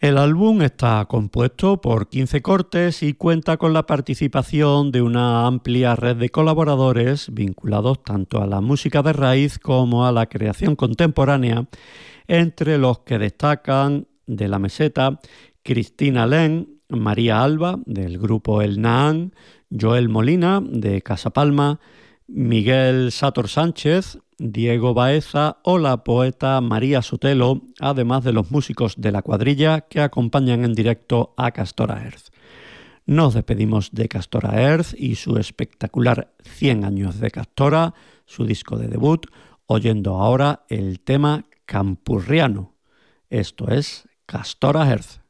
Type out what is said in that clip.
El álbum está compuesto por 15 cortes y cuenta con la participación de una amplia red de colaboradores vinculados tanto a la música de raíz como a la creación contemporánea, entre los que destacan de La Meseta Cristina Len, María Alba del grupo El Nahán, Joel Molina de Casa Palma, Miguel Sator Sánchez, Diego Baeza o la poeta María Sotelo, además de los músicos de la cuadrilla que acompañan en directo a Castora Earth. Nos despedimos de Castora Earth y su espectacular 100 años de Castora, su disco de debut, oyendo ahora el tema Campurriano. Esto es Castora Earth.